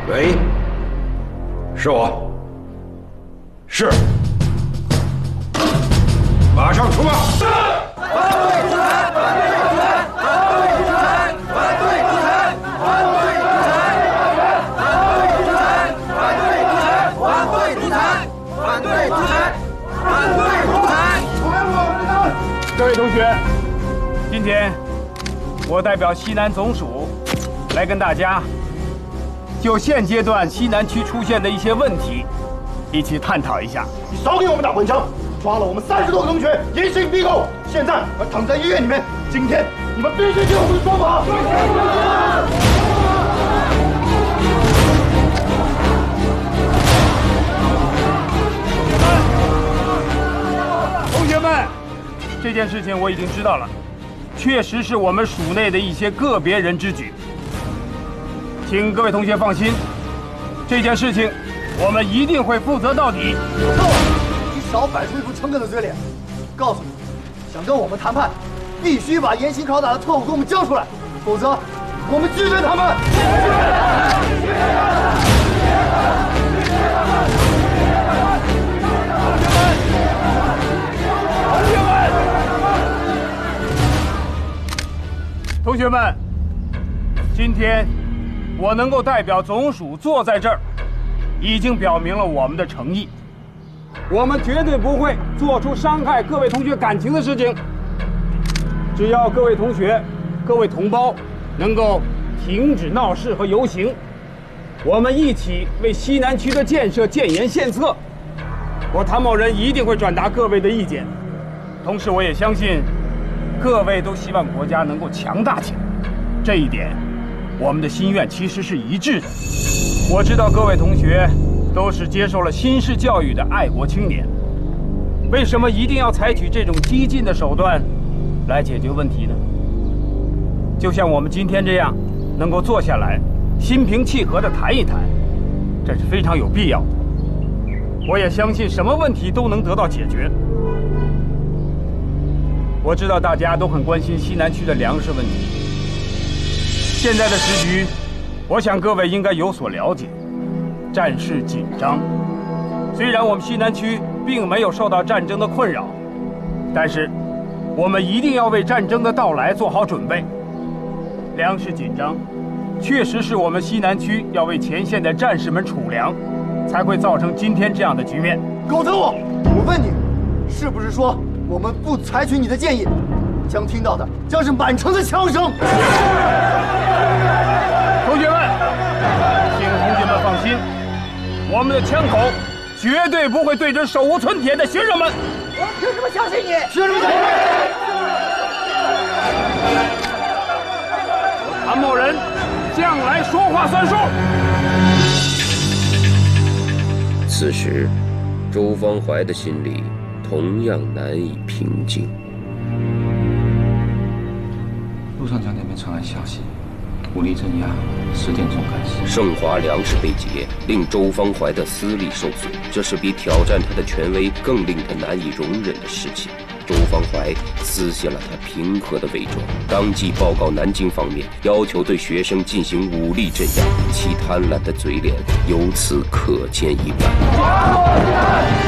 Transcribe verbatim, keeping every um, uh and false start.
喂，是我。是。马上出发。是。反对制裁！反对制裁！反对制裁！反对制裁！反对制裁！反对制裁！反对制裁！反对制裁！反对制裁！ 各位同学，今天我代表西南总署来跟大家就现阶段西南区出现的一些问题一起探讨一下。 你少给我们打混枪！抓了我们三十多个同学，严刑逼供，现在还躺在医院里面。今天你们必须听我们的说法。 同学们，这件事情我已经知道了，确实是我们署内的一些个别人之举，请各位同学放心，这件事情我们一定会负责到底。 够了！你少摆出一副诚恳的嘴脸。告诉你，想跟我们谈判，必须把严刑拷打的特务给我们交出来，否则我们拒绝他们。 同学们，今天我能够代表总署坐在这儿，已经表明了我们的诚意。我们绝对不会做出伤害各位同学感情的事情。只要各位同学、各位同胞能够停止闹事和游行，我们一起为西南区的建设建言献策。我谭某人一定会转达各位的意见，同时我也相信各位都希望国家能够强大起来，这一点我们的心愿其实是一致的。我知道各位同学都是接受了新式教育的爱国青年，为什么一定要采取这种激进的手段来解决问题呢？就像我们今天这样，能够坐下来心平气和地谈一谈，这是非常有必要的。我也相信什么问题都能得到解决。我知道大家都很关心西南区的粮食问题，现在的时局，我想各位应该有所了解。战事紧张，虽然我们西南区并没有受到战争的困扰，但是我们一定要为战争的到来做好准备。粮食紧张，确实是我们西南区要为前线的战士们储粮，才会造成今天这样的局面。 狗特务，我问你，是不是说我们不采取你的建议，将听到的将是满城的枪声？ 同学们，请同学们放心。我们的枪口绝对不会对准手无寸铁的学生们。 我们凭什么相信你？凭什么相信你？谭某人将来说话算数。 此时，周方怀的心里同样难以平静。 陆上将那边传来消息，武力镇压，十点钟开始。 盛华粮食被劫，令周方怀的私利受损，这是比挑战他的权威更令他难以容忍的事情。周方怀撕下了他平和的伪装，当即报告南京方面，要求对学生进行武力镇压，其贪婪的嘴脸由此可见一斑。